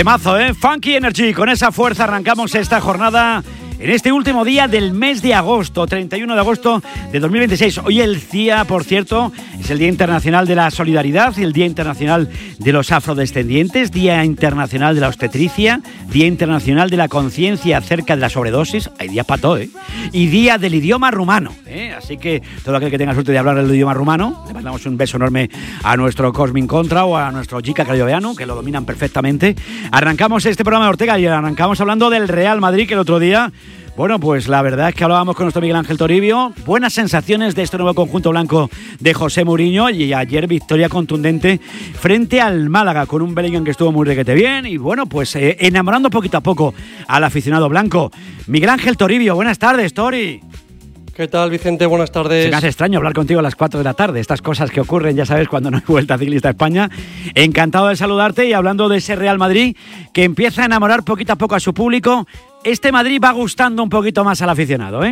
Temazo, Funky Energy. Con esa fuerza arrancamos esta jornada en este último día del mes de agosto, 31 de agosto de 2026. Hoy el día, por cierto, es el Día Internacional de la Solidaridad y el Día Internacional de los Afrodescendientes, Día Internacional de la Obstetricia, Día Internacional de la Conciencia acerca de la sobredosis. Hay días para todo, y Día del Idioma Rumano, Así que todo aquel que tenga suerte de hablar el idioma rumano, le mandamos un beso enorme a nuestro Cosmin Contra o a nuestro Gica Crayoveanu, que lo dominan perfectamente. Arrancamos este programa de Ortega y arrancamos hablando del Real Madrid, que el otro día... Bueno, pues la verdad es que hablábamos con nuestro Miguel Ángel Toribio. Buenas sensaciones de este nuevo conjunto blanco de José Mourinho. Y ayer victoria contundente frente al Málaga con un Bellingham que estuvo muy requete bien. Y bueno, pues enamorando poquito a poco al aficionado blanco. Miguel Ángel Toribio, buenas tardes, Tori. ¿Qué tal, Vicente? Buenas tardes. Se me hace extraño hablar contigo a las 4 de la tarde. Estas cosas que ocurren, ya sabes, cuando no hay Vuelta Ciclista a España. Encantado de saludarte y hablando de ese Real Madrid que empieza a enamorar poquito a poco a su público. Este Madrid va gustando un poquito más al aficionado,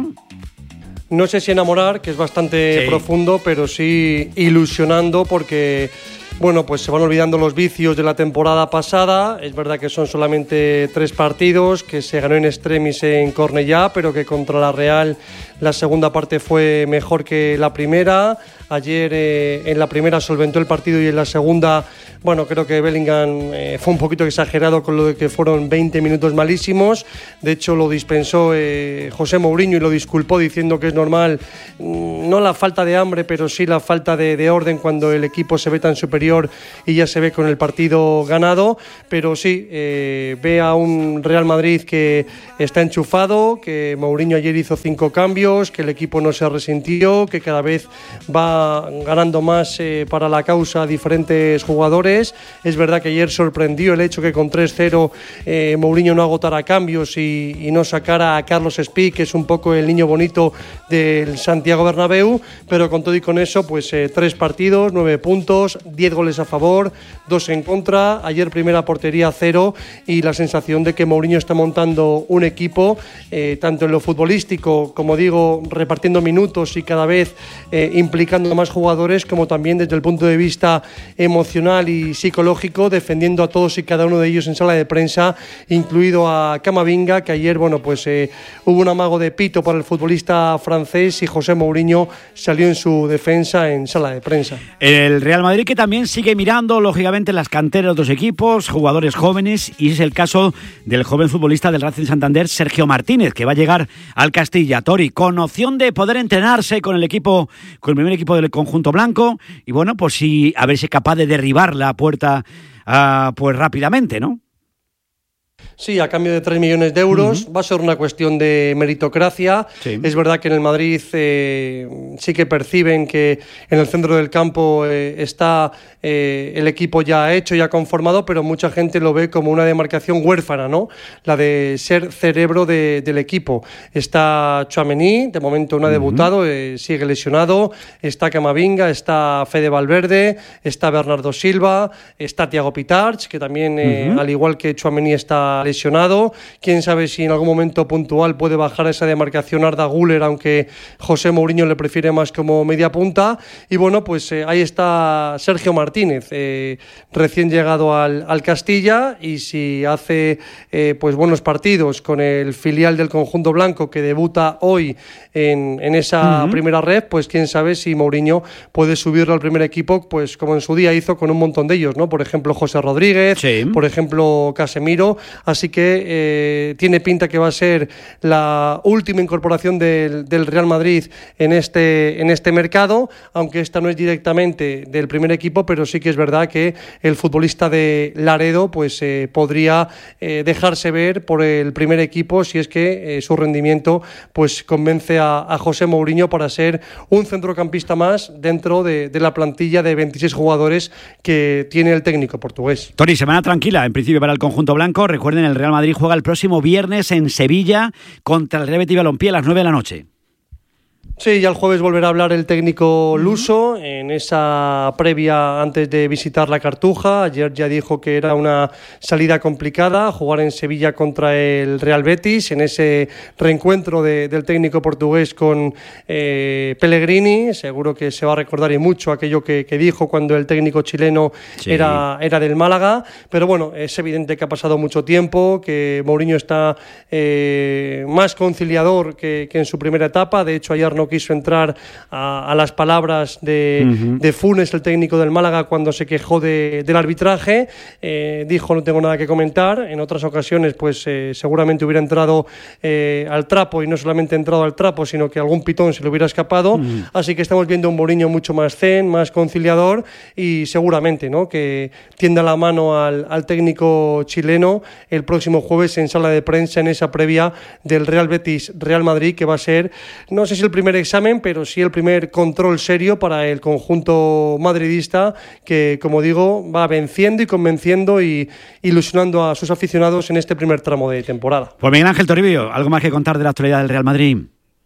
No sé si enamorar, que es bastante profundo, pero sí ilusionando porque... Bueno, pues se van olvidando los vicios de la temporada pasada. Es verdad que son solamente 3 partidos, que se ganó en extremis en Cornellá, pero que contra la Real la segunda parte fue mejor que la primera. Ayer en la primera solventó el partido y en la segunda, bueno, creo que Bellingham fue un poquito exagerado con lo de que fueron 20 minutos malísimos. De hecho, lo dispensó José Mourinho y lo disculpó diciendo que es normal, no la falta de hambre, pero sí la falta de orden cuando el equipo se ve tan superior y ya se ve con el partido ganado. Pero sí, ve a un Real Madrid que está enchufado, que Mourinho ayer hizo 5 cambios, que el equipo no se resintió, que cada vez va ganando más para la causa diferentes jugadores. Es verdad que ayer sorprendió el hecho que con 3-0 Mourinho no agotara cambios y no sacara a Carlos Espí, que es un poco el niño bonito del Santiago Bernabéu, pero con todo y con eso, pues 3 partidos, 9 puntos, 10 goles a favor, 2 en contra. Ayer primera portería 0 y la sensación de que Mourinho está montando un equipo, tanto en lo futbolístico, como digo, repartiendo minutos y cada vez implicando más jugadores, como también desde el punto de vista emocional y psicológico, defendiendo a todos y cada uno de ellos en sala de prensa, incluido a Camavinga, que ayer, bueno, pues hubo un amago de pito para el futbolista francés y José Mourinho salió en su defensa en sala de prensa. El Real Madrid que también sigue mirando, lógicamente, las canteras de otros equipos, jugadores jóvenes, y es el caso del joven futbolista del Racing Santander, Sergio Martínez, que va a llegar al Castilla, Tori, con opción de poder entrenarse con el equipo, con el primer equipo del conjunto blanco, y bueno, pues sí, a ver si es capaz de derribar la puerta pues rápidamente, ¿no? Sí, a cambio de 3 millones de euros. Va a ser una cuestión de meritocracia. Sí. Es verdad que en el Madrid sí que perciben que en el centro del campo está el equipo ya hecho, ya conformado, pero mucha gente lo ve como una demarcación huérfana, ¿no? La de ser cerebro del equipo. Está Tchouaméni, de momento no ha debutado, sigue lesionado. Está Camavinga, está Fede Valverde, está Bernardo Silva, está Thiago Pitarch, que también, al igual que Tchouaméni, está lesionado. Quién sabe si en algún momento puntual puede bajar esa demarcación Arda Güler, aunque José Mourinho le prefiere más como media punta. Y bueno, pues ahí está Sergio Martínez, recién llegado al Castilla, y si hace pues buenos partidos con el filial del conjunto blanco que debuta hoy en esa primera red, pues quién sabe si Mourinho puede subirlo al primer equipo, pues como en su día hizo con un montón de ellos, ¿no? Por ejemplo, José Rodríguez, por ejemplo, Casemiro. Así que tiene pinta que va a ser la última incorporación del Real Madrid en este mercado, aunque esta no es directamente del primer equipo, pero sí que es verdad que el futbolista de Laredo pues podría dejarse ver por el primer equipo si es que su rendimiento pues convence a José Mourinho para ser un centrocampista más dentro de la plantilla de 26 jugadores que tiene el técnico portugués. Toni, semana tranquila en principio para el conjunto blanco. Recuerden, el Real Madrid juega el próximo viernes en Sevilla contra el Real Betis Balompié a las 9 de la noche. Sí, ya el jueves volverá a hablar el técnico luso en esa previa antes de visitar la Cartuja. Ayer ya dijo que era una salida complicada jugar en Sevilla contra el Real Betis, en ese reencuentro del técnico portugués con Pellegrini. Seguro que se va a recordar y mucho aquello que dijo cuando el técnico chileno era del Málaga. Pero bueno, es evidente que ha pasado mucho tiempo, que Mourinho está más conciliador que en su primera etapa. De hecho, ayer no quiso entrar a las palabras de Funes, el técnico del Málaga, cuando se quejó del arbitraje. Dijo: no tengo nada que comentar. En otras ocasiones pues seguramente hubiera entrado al trapo, y no solamente entrado al trapo, sino que algún pitón se le hubiera escapado. Así que estamos viendo un Mourinho mucho más zen, más conciliador, y seguramente, ¿no?, que tienda la mano al técnico chileno el próximo jueves en sala de prensa, en esa previa del Real Betis Real Madrid, que va a ser, no sé si el primer examen, pero sí el primer control serio para el conjunto madridista, que, como digo, va venciendo y convenciendo y ilusionando a sus aficionados en este primer tramo de temporada. Pues Miguel Ángel Toribio, ¿algo más que contar de la actualidad del Real Madrid?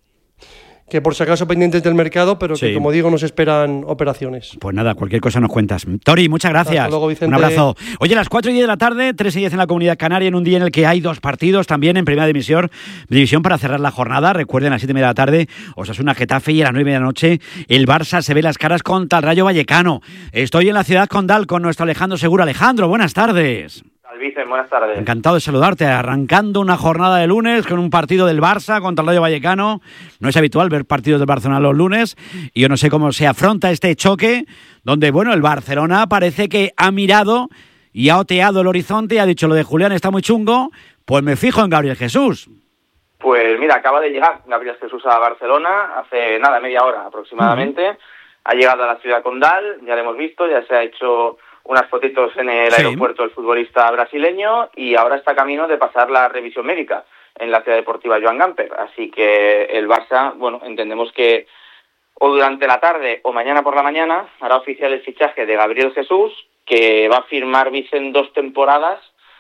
Que por si acaso pendientes del mercado, pero que, como digo, nos esperan operaciones. Pues nada, cualquier cosa nos cuentas. Tori, muchas gracias. Hasta luego, Vicente. Un abrazo. Oye, a las 4:10 de la tarde, 3:10 en la Comunidad Canaria, en un día en el que hay 2 partidos también en Primera División para cerrar la jornada. Recuerden, a las 7:30 de la tarde, Osasuna Getafe, y a las 9:30 de la noche el Barça se ve las caras contra el Rayo Vallecano. Estoy en la ciudad condal con nuestro Alejandro Segura. Alejandro, buenas tardes. Vicen, buenas tardes. Encantado de saludarte, arrancando una jornada de lunes con un partido del Barça contra el Rayo Vallecano. No es habitual ver partidos del Barcelona los lunes, y yo no sé cómo se afronta este choque, donde, bueno, el Barcelona parece que ha mirado y ha oteado el horizonte y ha dicho: lo de Julián está muy chungo, pues me fijo en Gabriel Jesús. Pues mira, acaba de llegar Gabriel Jesús a Barcelona hace nada, media hora aproximadamente. Ha llegado a la ciudad condal, ya lo hemos visto, ya se ha hecho unas fotitos en el aeropuerto el futbolista brasileño, y ahora está camino de pasar la revisión médica en la ciudad deportiva Joan Gamper. Así que el Barça, bueno, entendemos que o durante la tarde o mañana por la mañana hará oficial el fichaje de Gabriel Jesús, que va a firmar, Vicen, 2 temporadas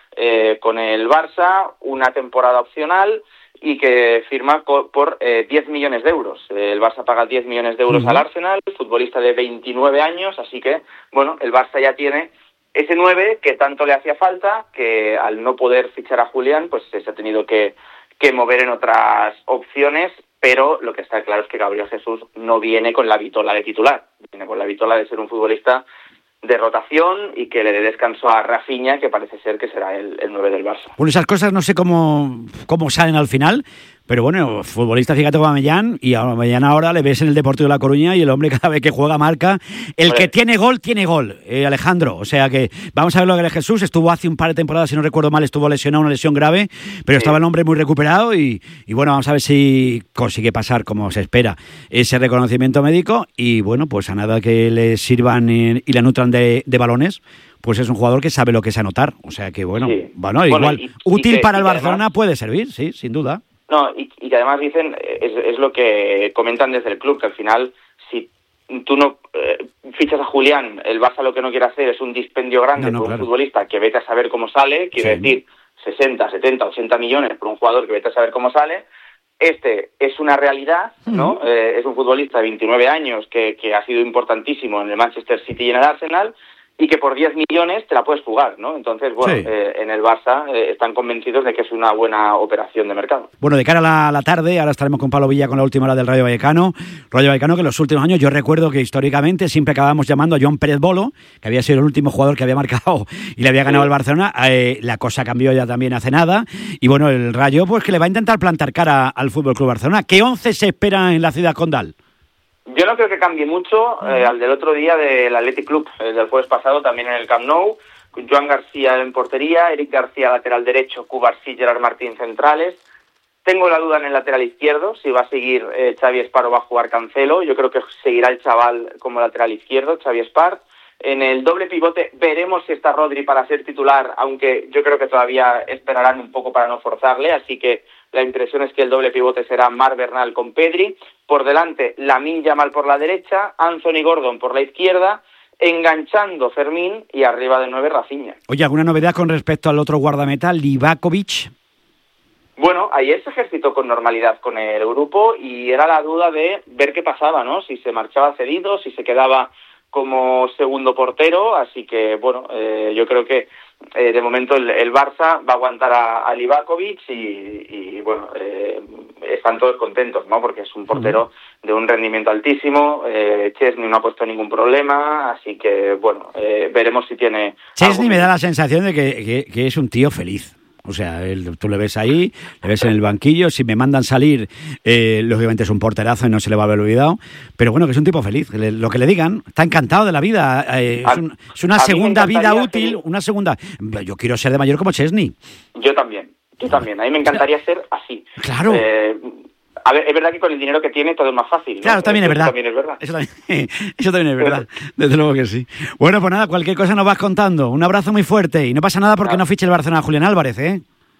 con el Barça, una temporada opcional, y que firma por 10 millones de euros. El Barça paga 10 millones de euros al Arsenal, futbolista de 29 años, así que, bueno, el Barça ya tiene ese 9 que tanto le hacía falta, que al no poder fichar a Julián, pues se ha tenido que mover en otras opciones, pero lo que está claro es que Gabriel Jesús no viene con la vitola de titular, viene con la vitola de ser un futbolista de rotación y que le dé descanso a Rafinha, que parece ser que será el 9 del Barça. Bueno, esas cosas no sé cómo salen al final, pero bueno, futbolista, fíjate, como Amellán, y a Amellán ahora le ves en el Deportivo de La Coruña, y el hombre cada vez que juega marca. El que tiene gol, Alejandro. O sea que vamos a ver lo que es Jesús. Estuvo hace un par de temporadas, si no recuerdo mal, estuvo lesionado, una lesión grave, pero estaba el hombre muy recuperado, y bueno, vamos a ver si consigue pasar, como se espera, ese reconocimiento médico, y bueno, pues a nada que le sirvan y le nutran de balones, pues es un jugador que sabe lo que es anotar. O sea que igual útil para el Barcelona, además puede servir, sí, sin duda. No, y que además dicen, es lo que comentan desde el club, que al final, si tú no fichas a Julián, el Barça lo que no quiere hacer es un dispendio grande por un futbolista que vete a saber cómo sale, quiere decir 60, 70, 80 millones por un jugador que vete a saber cómo sale. Este es una realidad, ¿no? Es un futbolista de 29 años que ha sido importantísimo en el Manchester City y en el Arsenal, y que por 10 millones te la puedes jugar, ¿no? Entonces, bueno, en el Barça están convencidos de que es una buena operación de mercado. Bueno, de cara a la tarde, ahora estaremos con Pablo Villa con la última hora del Rayo Vallecano. Rayo Vallecano que en los últimos años, yo recuerdo que históricamente siempre acabábamos llamando a Joan Pérez Bolo, que había sido el último jugador que había marcado y le había ganado al Barcelona. La cosa cambió ya también hace nada. Y bueno, el Rayo, pues que le va a intentar plantar cara al Fútbol Club Barcelona. ¿Qué 11 se espera en la ciudad condal? Yo no creo que cambie mucho al del otro día del Athletic Club, del jueves pasado, también en el Camp Nou. Joan García en portería, Eric García lateral derecho, Cubarsí, Gerard Martín centrales. Tengo la duda en el lateral izquierdo, si va a seguir Xavi Espar o va a jugar Cancelo. Yo creo que seguirá el chaval como lateral izquierdo, Xavi Espar. En el doble pivote veremos si está Rodri para ser titular, aunque yo creo que todavía esperarán un poco para no forzarle, así que la impresión es que el doble pivote será Marc Bernal con Pedri. Por delante, Lamine Yamal por la derecha, Anthony Gordon por la izquierda, enganchando Fermín, y arriba de 9 Rafinha. Oye, ¿alguna novedad con respecto al otro guardameta, Livakovic? Bueno, ayer se ejercitó con normalidad con el grupo y era la duda de ver qué pasaba, ¿no? Si se marchaba cedido, si se quedaba como segundo portero, así que, bueno, yo creo que de momento el Barça va a aguantar a Livakovic y bueno, están todos contentos, ¿no? Porque es un portero de un rendimiento altísimo, Chesney no ha puesto ningún problema, así que, bueno, veremos si tiene... Chesney me da la sensación de que es un tío feliz. O sea, tú le ves ahí, le ves en el banquillo, si me mandan salir, lógicamente es un porterazo y no se le va a haber olvidado, pero bueno, que es un tipo feliz, lo que le digan, está encantado de la vida, es una segunda vida útil, una segunda... Yo quiero ser de mayor como Chesney. Yo también, a mí me encantaría ser así. Claro. A ver, es verdad que con el dinero que tiene todo es más fácil, ¿no? Claro, también es verdad. Eso también es verdad, desde luego que sí. Bueno, pues nada, cualquier cosa nos vas contando. Un abrazo muy fuerte y no pasa nada porque no fiche el Barcelona a Julián Álvarez, ¿eh?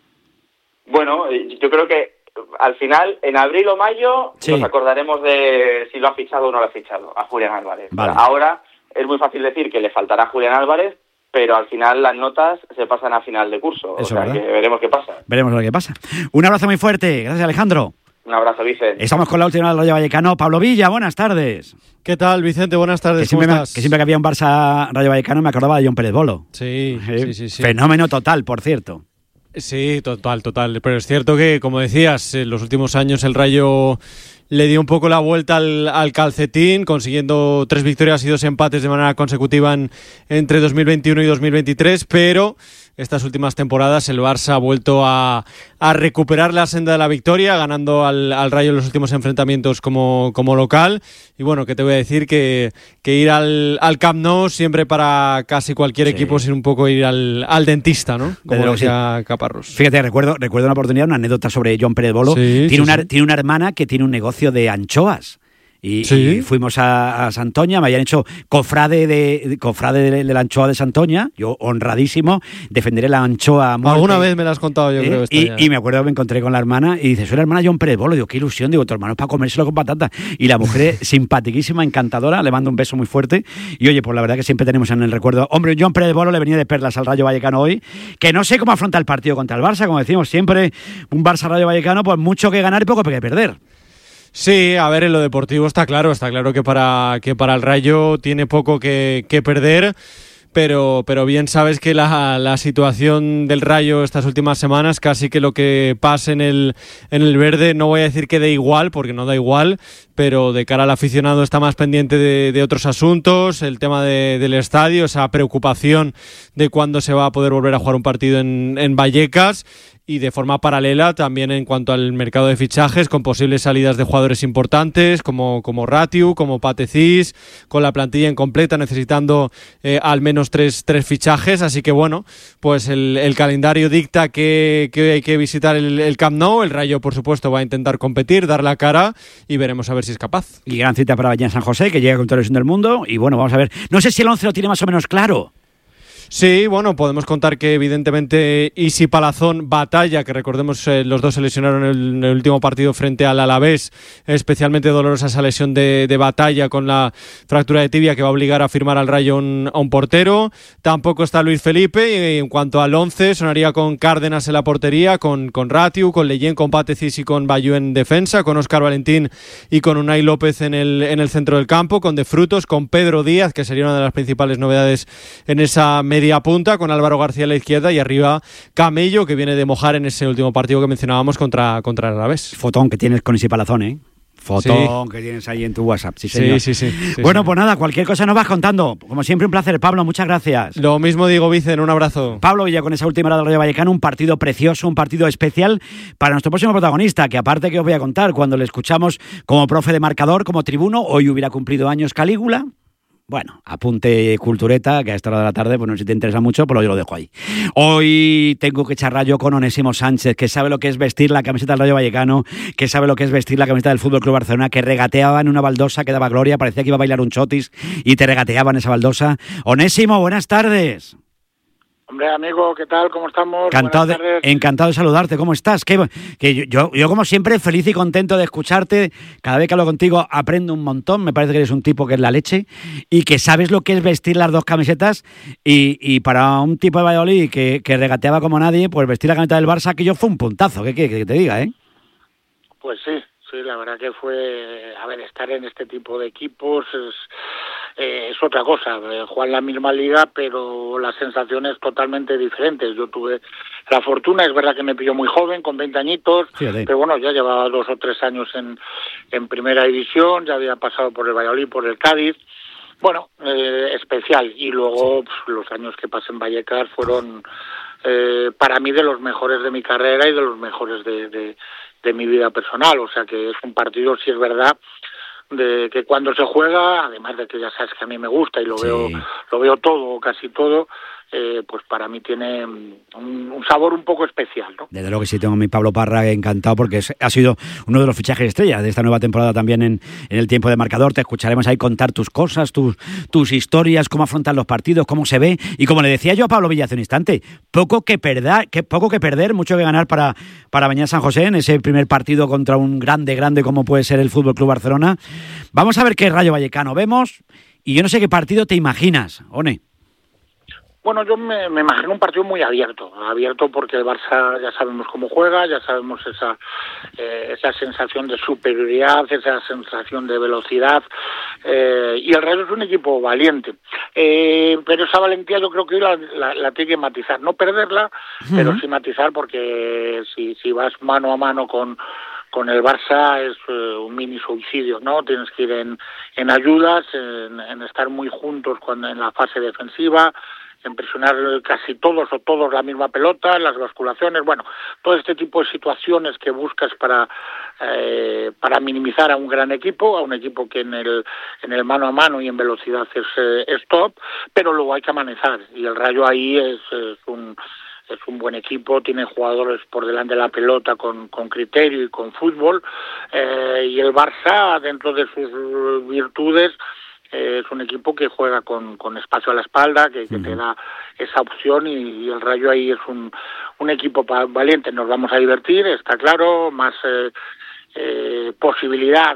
Bueno, yo creo que al final, en abril o mayo, nos acordaremos de si lo ha fichado o no lo ha fichado a Julián Álvarez. Vale. Ahora es muy fácil decir que le faltará a Julián Álvarez, pero al final las notas se pasan a final de curso. Eso, o sea, que veremos qué pasa. Veremos lo que pasa. Un abrazo muy fuerte. Gracias, Alejandro. Un abrazo, Vicente. Estamos con la última del Rayo Vallecano. Pablo Villa, buenas tardes. ¿Qué tal, Vicente? Buenas tardes. Que siempre que había un Barça-Rayo Vallecano me acordaba de John Pérez Bolo. Sí. Fenómeno total, por cierto. Sí, total. Pero es cierto que, como decías, en los últimos años el Rayo le dio un poco la vuelta al calcetín, consiguiendo 3 victorias y 2 empates de manera consecutiva entre 2021 y 2023, pero estas últimas temporadas el Barça ha vuelto a recuperar la senda de la victoria, ganando al Rayo en los últimos enfrentamientos como local. Y bueno, que te voy a decir que ir al Camp Nou siempre para casi cualquier equipo es un poco ir al dentista, ¿no? Como decía Caparrós. Fíjate, recuerdo una oportunidad, una anécdota sobre John Pérez Bolo. Tiene una hermana que tiene un negocio de anchoas. Y fuimos a Santoña, me habían hecho cofrade de la anchoa de Santoña, yo honradísimo, defenderé la anchoa a muerte. Alguna vez me la has contado, yo creo. Y me acuerdo que me encontré con la hermana y dice, soy la hermana John Pérez Bolo, digo, qué ilusión, digo, tu hermano es para comérselo con patata. Y la mujer simpaticísima, encantadora, le mando un beso muy fuerte. Y oye, pues la verdad que siempre tenemos en el recuerdo, hombre, John Pérez Bolo le venía de perlas al Rayo Vallecano hoy, que no sé cómo afronta el partido contra el Barça, como decimos siempre, un Barça-Rayo Vallecano, pues mucho que ganar y poco que perder. Sí, a ver, en lo deportivo está claro que para el Rayo tiene poco que perder, pero bien sabes que la situación del Rayo estas últimas semanas, casi que lo que pase en el verde, no voy a decir que dé igual, porque no da igual, pero de cara al aficionado está más pendiente de otros asuntos, el tema del estadio, esa preocupación de cuándo se va a poder volver a jugar un partido en Vallecas. Y de forma paralela también en cuanto al mercado de fichajes, con posibles salidas de jugadores importantes como Ratiu, como Patecís, con la plantilla incompleta necesitando al menos tres fichajes, así que bueno, pues el calendario dicta que hay que visitar el Camp Nou. El Rayo, por supuesto, va a intentar competir, dar la cara y veremos a ver si es capaz. Y gran cita para Vallecano San José, que llega con toda la visión del mundo, y bueno, vamos a ver, no sé si el 11 lo tiene más o menos claro. Sí, bueno, podemos contar que evidentemente Isi Palazón, Batalla, que recordemos los dos se lesionaron en el último partido frente al Alavés, especialmente dolorosa esa lesión de Batalla con la fractura de tibia que va a obligar a firmar al Rayo a un portero. Tampoco está Luis Felipe, y en cuanto al 11 sonaría con Cárdenas en la portería, con Ratiu, con Leyen, con Patecís y con Bayú en defensa, con Óscar Valentín y con Unai López en el centro del campo, con De Frutos, con Pedro Díaz, que sería una de las principales novedades en esa media punta, con Álvaro García a la izquierda y arriba Camello, que viene de mojar en ese último partido que mencionábamos contra el Alavés. Fotón que tienes con ese Palazón, ¿eh? Fotón que tienes ahí en tu WhatsApp. Sí, señor. Sí. Bueno, pues nada, cualquier cosa nos vas contando. Como siempre, un placer, Pablo, muchas gracias. Lo mismo digo, Vicen, un abrazo. Pablo Villa con esa última hora del Rayo Vallecano, un partido precioso, un partido especial para nuestro próximo protagonista, que aparte que os voy a contar, cuando le escuchamos como profe de marcador, como tribuno, hoy hubiera cumplido años Calígula. Bueno, apunte cultureta, que a esta hora de la tarde, pues no sé si te interesa mucho, pero yo lo dejo ahí. Hoy tengo que charlar yo con Onésimo Sánchez, que sabe lo que es vestir la camiseta del Rayo Vallecano, que sabe lo que es vestir la camiseta del Fútbol Club Barcelona, que regateaba en una baldosa que daba gloria, parecía que iba a bailar un chotis y te regateaba en esa baldosa. Onésimo, buenas tardes. Hombre, amigo, ¿qué tal? ¿Cómo estamos? Encantado de saludarte. ¿Cómo estás? Que yo, como siempre, feliz y contento de escucharte. Cada vez que hablo contigo aprendo un montón. Me parece que eres un tipo que es la leche y que sabes lo que es vestir las dos camisetas. Y para un tipo de Valladolid que regateaba como nadie, pues vestir la camiseta del Barça, aquello fue un puntazo. ¿Qué que te diga, eh? Pues sí, la verdad que fue... A ver, estar en este tipo de equipos es otra cosa. Jugar en la misma liga, pero las sensaciones totalmente diferentes. Yo tuve la fortuna, es verdad que me pilló muy joven, con 20 añitos, Fíjate. Pero bueno, ya llevaba 2 o 3 años en primera división, ya había pasado por el Valladolid, por el Cádiz. Bueno, especial. Y luego los años que pasé en Vallecas fueron para mí de los mejores de mi carrera y de los mejores de mi vida personal. O sea que es un partido, si es verdad, de que cuando se juega, además de que ya sabes que a mí me gusta y lo veo todo, casi todo, pues para mí tiene un sabor un poco especial, ¿no? Desde luego que sí, tengo a mi Pablo Parra encantado porque ha sido uno de los fichajes estrellas de esta nueva temporada también en el tiempo de marcador. Te escucharemos ahí contar tus cosas, tus historias, cómo afrontar los partidos, cómo se ve. Y como le decía yo a Pablo Villa hace un instante, poco que perder, mucho que ganar para mañana San José en ese primer partido contra un grande como puede ser el Fútbol Club Barcelona. Vamos a ver qué Rayo Vallecano vemos y yo no sé qué partido te imaginas, One. Bueno, yo me imagino un partido muy abierto porque el Barça ya sabemos cómo juega, ya sabemos esa sensación de superioridad, esa sensación de velocidad, y el Rayo es un equipo valiente, pero esa valentía yo creo que la tiene que matizar, no perderla, pero sí matizar, porque si vas mano a mano con el Barça es un mini suicidio, ¿no? Tienes que ir en ayudas, en estar muy juntos en la fase defensiva, en presionar casi todos la misma pelota, las basculaciones, bueno, todo este tipo de situaciones que buscas para minimizar a un gran equipo, a un equipo que en el mano a mano y en velocidad es top, pero luego hay que amanecer, y el Rayo ahí es un buen equipo, tiene jugadores por delante de la pelota con criterio y con fútbol, y el Barça, dentro de sus virtudes, es un equipo que juega con espacio a la espalda, que te da esa opción, y el Rayo ahí es un equipo valiente. Nos vamos a divertir, está claro, más posibilidad